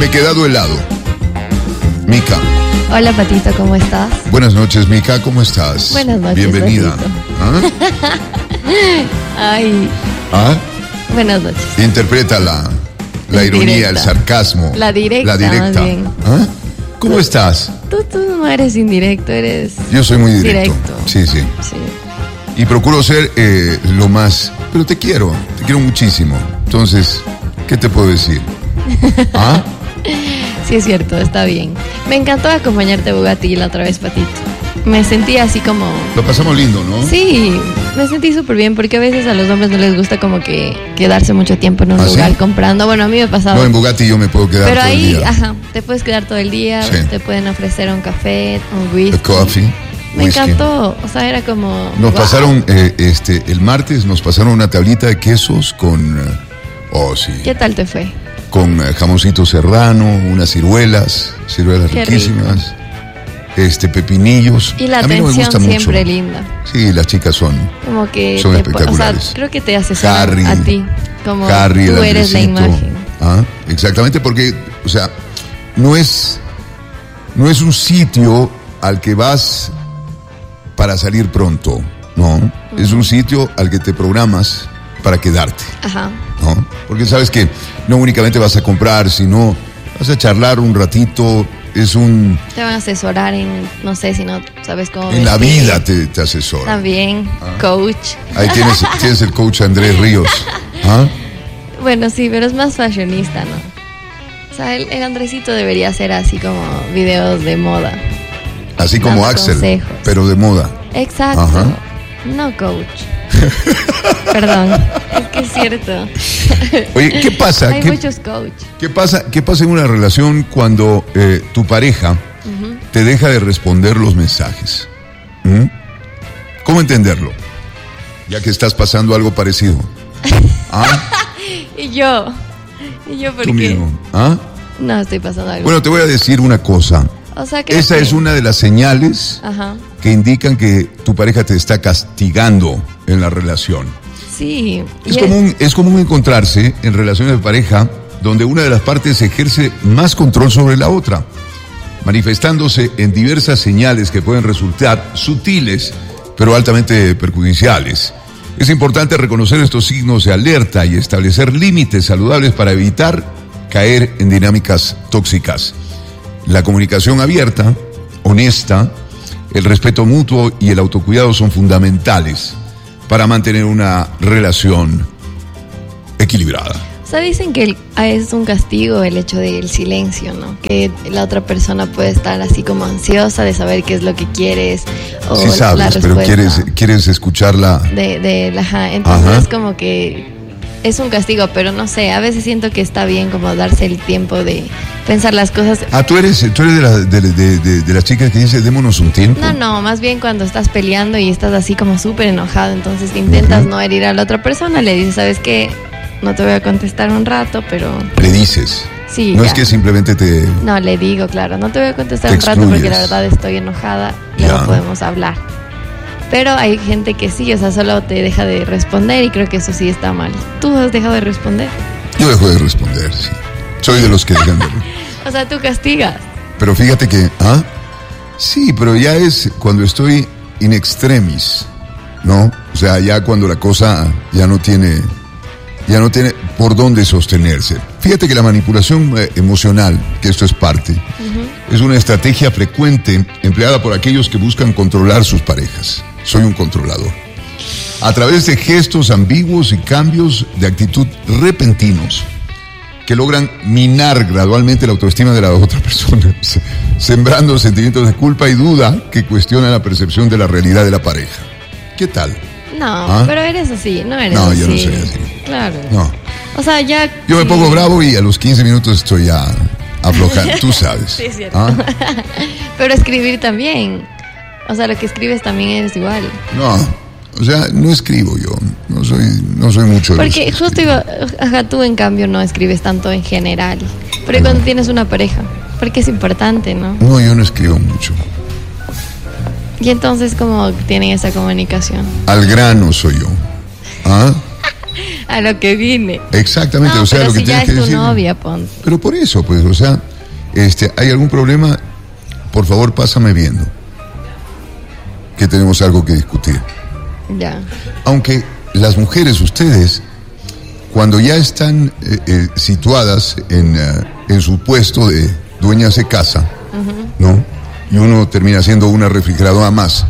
he quedado helado. Mica. Hola, Patito, ¿cómo estás? Buenas noches, Mica, ¿cómo estás? Buenas noches, bienvenida. Ay. ¿Ah? Buenas noches. Interpreta la ironía, el sarcasmo. La directa. Más bien. ¿Ah? ¿Cómo estás? Tú no eres indirecto, eres... Yo soy muy directo. Sí. Y procuro ser lo más... Pero te quiero muchísimo. Entonces, ¿qué te puedo decir? ¿Ah? Sí, es cierto, está bien. Me encantó acompañarte a Bugatti la otra vez, Patito. Me sentí así como... Lo pasamos lindo, ¿no? Sí, me sentí súper bien, porque a veces a los hombres no les gusta como que quedarse mucho tiempo en un lugar comprando. Bueno, a mí me ha pasado. No, en Bugatti yo me puedo quedar todo el día. Pero ahí, te puedes quedar todo el día, te pueden ofrecer un café, un whisky. Coffee. Me encantó, o sea, era como... Nos pasaron, el martes nos pasaron una tablita de quesos con... sí. ¿Qué tal te fue? Con jamoncito serrano, unas ciruelas riquísimas, pepinillos. Y la a mí no me gusta siempre mucho. Linda. Sí, las chicas son espectaculares. O sea, creo que te asesoran a ti, como Harry, tú eres la imagen. Exactamente, porque, o sea, no es un sitio al que vas para salir pronto, ¿no? Es un sitio al que te programas para quedarte. Ajá. ¿No? Porque sabes que no únicamente vas a comprar, sino vas a charlar un ratito, Te van a asesorar en, no sé, si no sabes cómo... En la vida te asesora. También, coach. Ahí tienes el coach Andrés Ríos. Bueno, sí, pero es más fashionista, ¿no? O sea, el Andresito debería hacer así como videos de moda. Así como Axel, consejos. Pero de moda. Exacto. Ajá. No coach. Perdón, es que es cierto. Oye, ¿qué pasa? Hay muchos coach. ¿Qué pasa en una relación cuando tu pareja te deja de responder los mensajes? ¿Cómo entenderlo? Ya que estás pasando algo parecido. ¿Y yo por ¿Tú qué? Mismo? No, estoy pasando algo. Bueno, te voy a decir una cosa. O sea, que esa es una de las señales que indican que tu pareja te está castigando en la relación. Sí. Es común encontrarse en relaciones de pareja donde una de las partes ejerce más control sobre la otra, manifestándose en diversas señales que pueden resultar sutiles, pero altamente perjudiciales. Es importante reconocer estos signos de alerta y establecer límites saludables para evitar caer en dinámicas tóxicas. La comunicación abierta, honesta, el respeto mutuo y el autocuidado son fundamentales para mantener una relación equilibrada. O sea, dicen que es un castigo el hecho del silencio, ¿no? Que la otra persona puede estar así como ansiosa de saber qué es lo que quieres. O sí sabes, la pero quieres escucharla. Entonces es como que es un castigo, pero no sé, a veces siento que está bien como darse el tiempo de pensar las cosas. ¿Tú eres de las chicas que dice démonos un tiempo? No, más bien cuando estás peleando y estás así como súper enojado, entonces intentas no herir a la otra persona, le dices, ¿sabes qué? No te voy a contestar un rato, pero... ¿Le dices? Sí. No ya. Es que simplemente te... No, le digo, claro, no te voy a contestar un rato porque la verdad estoy enojada, luego podemos hablar. Pero hay gente que sí, o sea, solo te deja de responder y creo que eso sí está mal. ¿Tú has dejado de responder? Yo dejo de responder, sí. Soy de los que dejan de responder. O sea, tú castigas. Pero fíjate que... Sí, pero ya es cuando estoy in extremis, ¿no? O sea, ya cuando la cosa ya no tiene por dónde sostenerse. Fíjate que la manipulación emocional, que esto es parte, es una estrategia frecuente empleada por aquellos que buscan controlar sus parejas. Soy un controlador. A través de gestos ambiguos y cambios de actitud repentinos que logran minar gradualmente la autoestima de la otra persona, sembrando sentimientos de culpa y duda que cuestionan la percepción de la realidad de la pareja. ¿Qué tal? No, pero eres así, no eres así. No, yo no soy así. Claro. No. O sea, ya... Yo me pongo bravo y a los 15 minutos estoy ya aflojando, tú sabes. Sí, es cierto. Pero escribir también. O sea, lo que escribes también es igual. No, o sea, no escribo yo. No soy mucho de porque justo digo, tú en cambio no escribes tanto en general. Pero cuando tienes una pareja, porque es importante, ¿no? No, yo no escribo mucho. Y entonces, ¿cómo tienen esa comunicación? Al grano soy yo. A lo que vine. Exactamente, no, o sea, pero lo que si tienes ya que es tu decir. novia, ponte. Pero por eso, pues, o sea, ¿hay algún problema? Por favor, pásame viendo. Que tenemos algo que discutir. Ya. Aunque las mujeres, ustedes, cuando ya están situadas en su puesto de dueñas de casa, ¿no? Y uno termina siendo una refrigeradora más,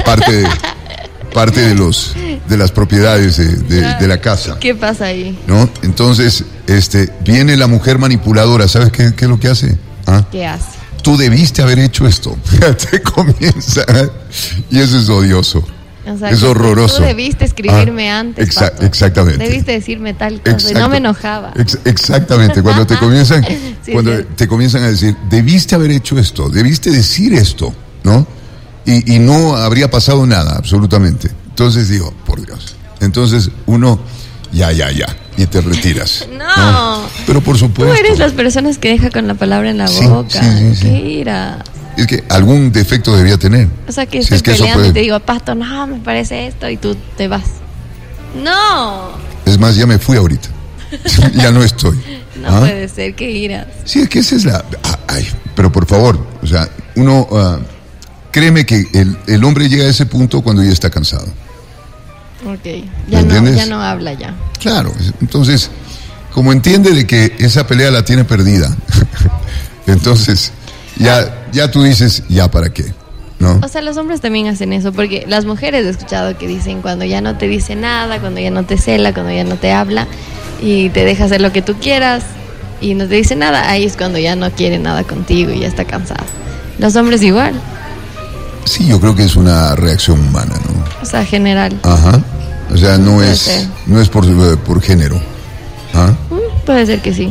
parte de las propiedades de la casa. ¿Qué pasa ahí? ¿No? Entonces, viene la mujer manipuladora, ¿sabes qué es lo que hace? ¿Ah? ¿Qué hace? Tú debiste haber hecho esto. Te comienza, y eso es odioso. O sea, es horroroso. Tú debiste escribirme antes, Pato. Exactamente. Debiste decirme tal cosa. Y no me enojaba. Exactamente. Cuando te comienzan, Sí, te comienzan a decir, debiste haber hecho esto, debiste decir esto, ¿no? Y no habría pasado nada, absolutamente. Entonces digo, por Dios. Entonces uno, ya, y te retiras. No. Pero por supuesto. Tú eres las personas que deja con la palabra en la boca. Sí. Qué ira. Es que algún defecto debía tener. O sea, que estoy peleando y te digo, Pato, no, me parece esto, y tú te vas. ¡No! Es más, ya me fui ahorita. Ya no estoy. No puede ser, qué iras. Sí, es que esa es la... pero por favor, o sea, uno... créeme que el hombre llega a ese punto cuando ya está cansado. Ok, ya no habla ya. Claro, entonces, como entiende de que esa pelea la tiene perdida, entonces... Ya tú dices, ¿ya para qué? ¿No? O sea, los hombres también hacen eso, porque las mujeres he escuchado que dicen cuando ya no te dice nada, cuando ya no te cela, cuando ya no te habla y te deja hacer lo que tú quieras y no te dice nada, ahí es cuando ya no quiere nada contigo y ya está cansado. Los hombres igual. Sí, yo creo que es una reacción humana, ¿no? O sea, general. Ajá. O sea, no es por género. ¿Ah? Puede ser que sí.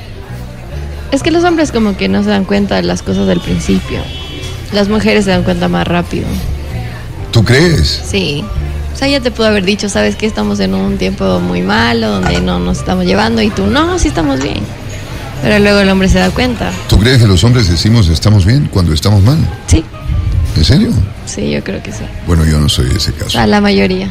Es que los hombres como que no se dan cuenta de las cosas del principio. Las mujeres se dan cuenta más rápido. ¿Tú crees? Sí. O sea, ya te puedo haber dicho, sabes que estamos en un tiempo muy malo, donde no nos estamos llevando, y tú, no, sí estamos bien. Pero luego el hombre se da cuenta. ¿Tú crees que los hombres decimos estamos bien cuando estamos mal? Sí. ¿En serio? Sí, yo creo que sí. Bueno, yo no soy de ese caso. O sea, la mayoría.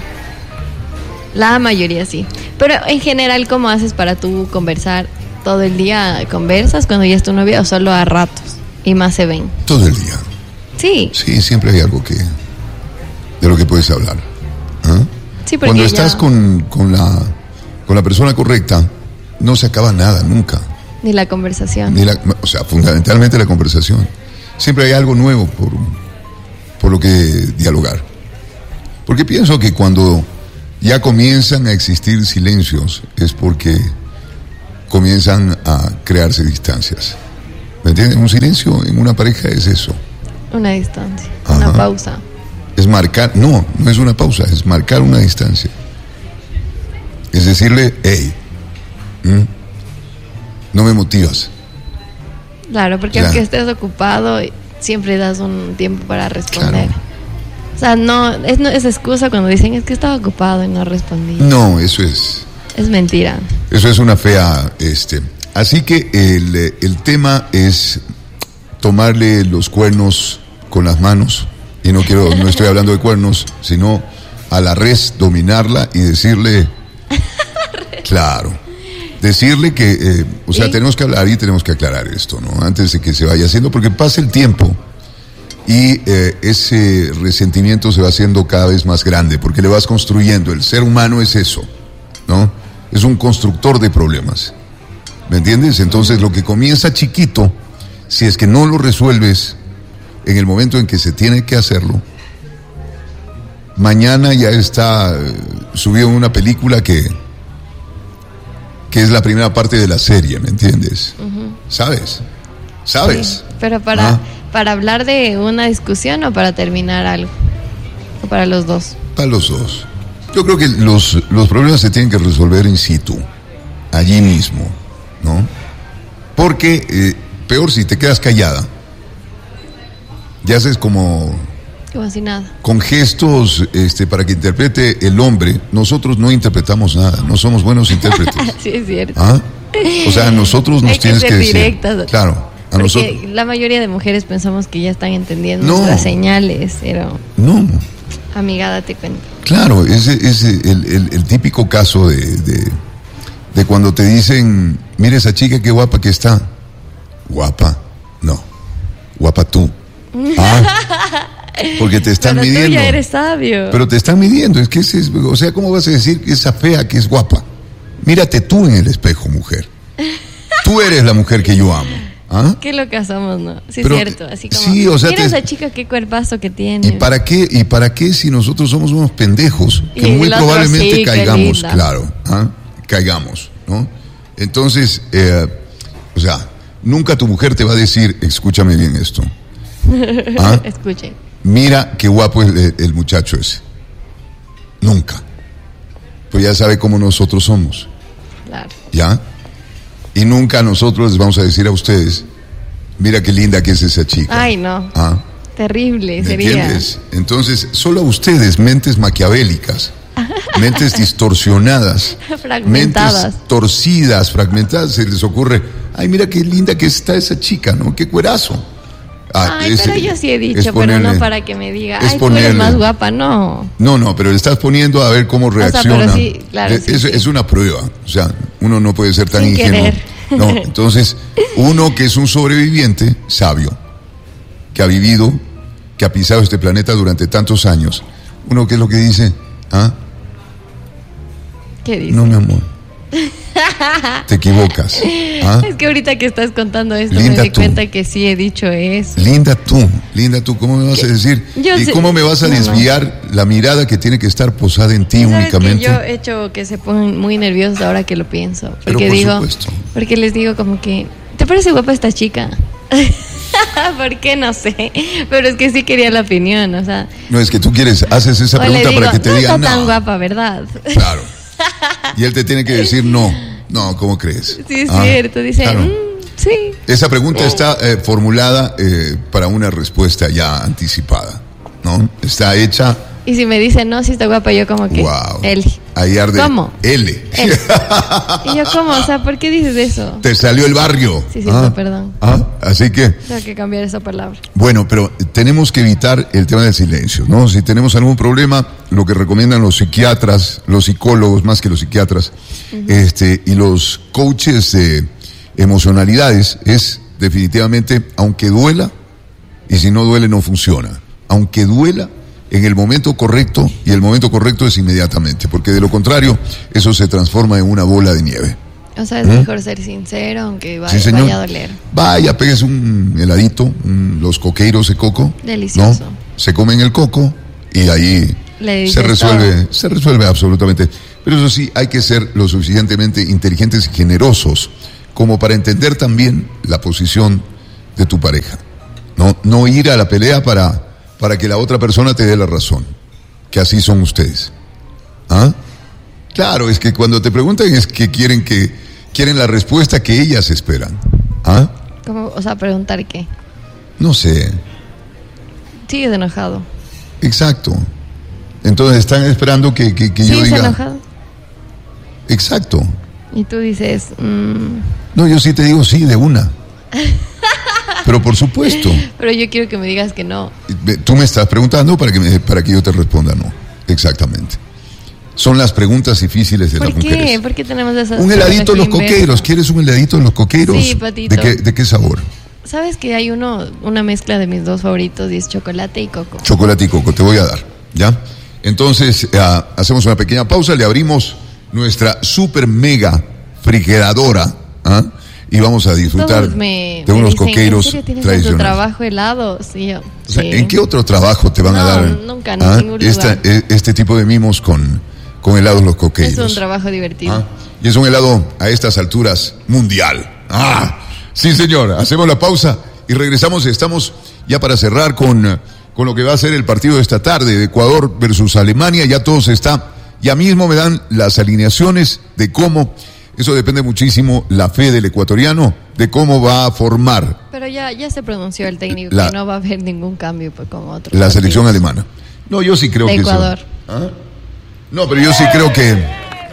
La mayoría sí. Pero en general, ¿cómo haces para tú conversar? ¿Todo el día conversas cuando ya es tu novia o solo a ratos? Y más se ven. Todo el día. Sí. Sí, siempre hay algo de lo que puedes hablar. ¿Ah? Sí, porque cuando estás con la persona correcta, no se acaba nada, nunca. Ni la conversación. O sea, fundamentalmente la conversación. Siempre hay algo nuevo por lo que dialogar. Porque pienso que cuando ya comienzan a existir silencios es porque comienzan a crearse distancias. ¿Me entiendes? Un silencio en una pareja es eso. Una distancia, Ajá. Una pausa. Es marcar, no es una pausa, es marcar una distancia. Es decirle, hey, no me motivas. Claro, porque aunque estés ocupado, siempre das un tiempo para responder. Claro. O sea, no es excusa cuando dicen, es que estaba ocupado y no respondí. No, eso es... Es mentira. Eso es una fea... Así que el tema es tomarle los cuernos con las manos, y no estoy hablando de cuernos, sino a la res, dominarla y decirle... Claro. Decirle que, tenemos que hablar y tenemos que aclarar esto, ¿no? Antes de que se vaya haciendo, porque pasa el tiempo y ese resentimiento se va haciendo cada vez más grande, porque le vas construyendo. El ser humano es eso, ¿no? Es un constructor de problemas, ¿me entiendes? Entonces lo que comienza chiquito, si es que no lo resuelves en el momento en que se tiene que hacerlo, mañana ya está subido en una película que es la primera parte de la serie, ¿me entiendes? Uh-huh. ¿Sabes? Sí, pero para hablar de una discusión o para terminar algo, o para los dos. Para los dos. Yo creo que los problemas se tienen que resolver in situ, allí mismo, ¿no? Porque peor si te quedas callada, ya haces como si nada. Con gestos para que interprete el hombre. Nosotros no interpretamos nada, no somos buenos intérpretes. Sí, es cierto. ¿Ah? O sea, a nosotros nos tienes que decir. Directas. Claro. Porque la mayoría de mujeres pensamos que ya están entendiendo nuestras señales, pero... No. Amiga, date cuenta. Claro, ese es el típico caso de de cuando te dicen, mira esa chica qué guapa que está. ¿Guapa? No. Guapa tú. Porque te están midiendo. Tú ya eres sabio. Pero te están midiendo. Es que o sea, ¿cómo vas a decir que esa fea que es guapa? Mírate tú en el espejo, mujer. Tú eres la mujer que yo amo. ¿Ah? Qué locas somos, ¿no? Sí, pero, es cierto. Así como, sí, o sea, mira esa chica qué cuerpazo que tiene. ¿Y para qué si nosotros somos unos pendejos que muy probablemente sí, caigamos? Claro, caigamos, ¿no? Entonces, o sea, nunca tu mujer te va a decir, escúchame bien esto. Escuche. Mira qué guapo es el muchacho ese. Nunca. Pues ya sabe cómo nosotros somos. Claro. ¿Ya? Y nunca nosotros les vamos a decir a ustedes, mira qué linda que es esa chica. Ay, no. Terrible sería. ¿Entiendes? Entonces, solo a ustedes, mentes maquiavélicas, mentes distorsionadas, fragmentadas, mentes torcidas, fragmentadas, se les ocurre, ay, mira qué linda que está esa chica, ¿no? Qué cuerazo. Pero yo sí he dicho, pero no para que me diga, ay, tú eres más guapa, no. No, pero le estás poniendo a ver cómo reacciona. Pero sí, claro, es una prueba, o sea, uno no puede ser tan ingenuo. No, entonces, uno que es un sobreviviente sabio, que ha vivido, que ha pisado este planeta durante tantos años, uno que es lo que dice, ¿Qué dice? No, mi amor. Te equivocas. Es que ahorita que estás contando esto me di cuenta que sí he dicho eso. Linda tú, ¿cómo me vas a decir? ¿Y cómo me vas a desviar la mirada que tiene que estar posada en ti únicamente? Yo he hecho que se pongan muy nerviosos ahora que lo pienso. Porque porque les digo como que, ¿te parece guapa esta chica? ¿Por qué? No sé. Pero es que sí quería la opinión, o sea. No, es que tú haces esa pregunta para que te digan, no está tan guapa, ¿verdad? Claro. Y él te tiene que decir no, ¿cómo crees? Sí, es cierto, dice, claro. Sí. Esa pregunta está formulada para una respuesta ya anticipada, ¿no? Está hecha. Y si me dice no, si está guapa, yo como que, wow. Él. Ahí arde. ¿Cómo? L. Y yo, ¿cómo? O sea, ¿por qué dices eso? Te salió el barrio. Sí, perdón. Así que. Tengo que cambiar esa palabra. Bueno, pero tenemos que evitar el tema del silencio, ¿no? Si tenemos algún problema, lo que recomiendan los psiquiatras, los psicólogos, más que los psiquiatras, y los coaches de emocionalidades, es definitivamente, aunque duela, y si no duele, no funciona. Aunque duela, en el momento correcto, y el momento correcto es inmediatamente, porque de lo contrario, eso se transforma en una bola de nieve. O sea, es mejor ser sincero, aunque vaya a doler. Vaya, pegues un heladito, los coqueiros de coco. Delicioso. ¿No? Se comen el coco y ahí se resuelve absolutamente. Pero eso sí, hay que ser lo suficientemente inteligentes y generosos como para entender también la posición de tu pareja. No ir a la pelea para que la otra persona te dé la razón, que así son ustedes. Claro, es que cuando te preguntan es que quieren la respuesta que ellas esperan. ¿Cómo? O sea, ¿preguntar qué? No sé. Sigues enojado. Exacto. Entonces están esperando que yo diga. ¿Sigues enojado? Exacto. Y tú dices... No, yo sí te digo sí de una. Pero por supuesto. Pero yo quiero que me digas que no. Tú me estás preguntando para que yo te responda no. Exactamente. Son las preguntas difíciles de las mujeres. ¿Por qué? ¿Por qué tenemos esas? Un heladito en los coqueiros. ¿Quieres un heladito en los coqueiros? Sí, Patito. ¿De qué sabor? ¿Sabes que hay una mezcla de mis dos favoritos y es chocolate y coco? Chocolate y coco, te voy a dar, ¿ya? Entonces, hacemos una pequeña pausa, le abrimos nuestra super mega refrigeradora, y vamos a disfrutar de unos coqueiros tradicionales. ¿En tu trabajo helados? Sí, yo, o sea, ¿en qué otro trabajo te van a dar? Nunca, en ningún lugar. Este tipo de mimos con helados los coqueiros. Es un trabajo divertido. Y es un helado a estas alturas mundial. Sí, señor. Hacemos la pausa y regresamos. Estamos ya para cerrar con lo que va a ser el partido de esta tarde, de Ecuador versus Alemania. Ya todo se está. Ya mismo me dan las alineaciones de cómo. Eso depende muchísimo la fe del ecuatoriano, de cómo va a formar. Pero ya se pronunció el técnico que no va a haber ningún cambio como otro. La selección alemana. No, yo sí creo que Ecuador. No, pero yo sí creo que...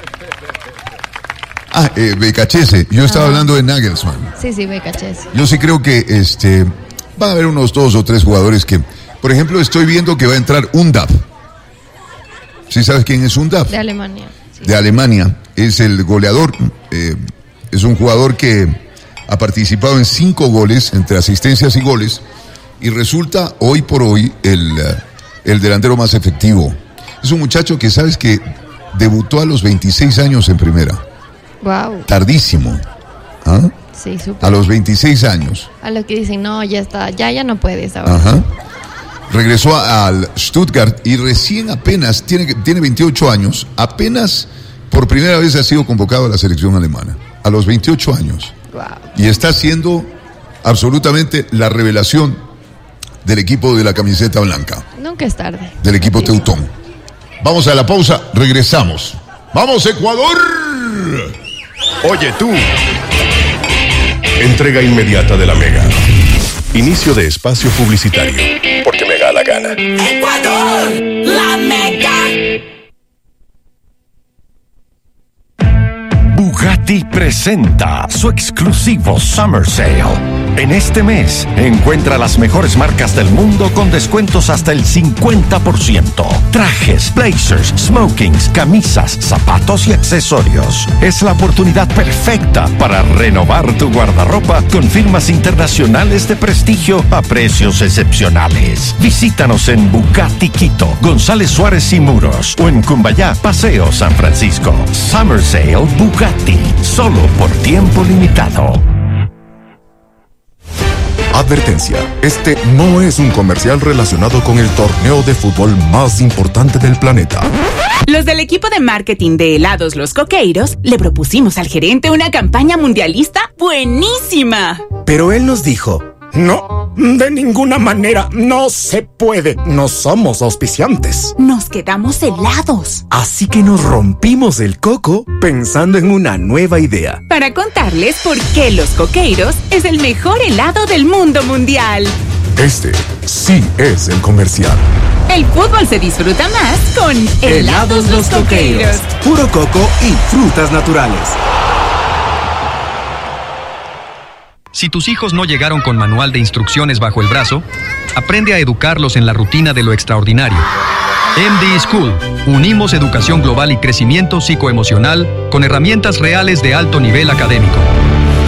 Becachese. Yo estaba hablando de Nagelsmann. Sí, Becachese. Yo sí creo que va a haber unos 2 o 3 jugadores que... Por ejemplo, estoy viendo que va a entrar Undav. ¿Sí sabes quién es Undav? De Alemania. de Alemania. Es el goleador. Es un jugador que ha participado en 5 goles, entre asistencias y goles, y resulta hoy por hoy el delantero más efectivo. Es un muchacho que sabes que debutó a los 26 años en primera. Wow. Tardísimo. ¿Ah? Sí, súper. A los 26 años. A los que dicen, no, ya está, ya no puedes ahora. Ajá. Regresó al Stuttgart y recién apenas, tiene 28 años, apenas por primera vez ha sido convocado a la selección alemana. A los 28 años. Wow. Y está siendo absolutamente la revelación del equipo de la camiseta blanca. Nunca es tarde. Del equipo teutón. Vamos a la pausa, regresamos. ¡Vamos, Ecuador! Oye, tú. Entrega inmediata de la Mega. Inicio de espacio publicitario. Porque me da la gana. Ecuador, la Mega. Bugatti presenta su exclusivo Summer Sale. En este mes, encuentra las mejores marcas del mundo con descuentos hasta el 50%. Trajes, blazers, smokings, camisas, zapatos y accesorios. Es la oportunidad perfecta para renovar tu guardarropa con firmas internacionales de prestigio a precios excepcionales. Visítanos en Bugatti Quito, González Suárez y Muros, o en Cumbayá, Paseo San Francisco. Summer Sale Bugatti, solo por tiempo limitado. Advertencia, este no es un comercial relacionado con el torneo de fútbol más importante del planeta. Los del equipo de marketing de helados Los Coqueiros le propusimos al gerente una campaña mundialista buenísima. Pero él nos dijo, no, de ninguna manera, no se puede, no somos auspiciantes. Nos quedamos helados. Así que nos rompimos el coco pensando en una nueva idea. Para contarles por qué Los Coqueiros es el mejor helado del mundo mundial. Este sí es el comercial. El fútbol se disfruta más con helados Los Coqueiros. Puro coco y frutas naturales. Si tus hijos no llegaron con manual de instrucciones bajo el brazo, aprende a educarlos en la rutina de lo extraordinario. MD School. Unimos educación global y crecimiento psicoemocional con herramientas reales de alto nivel académico.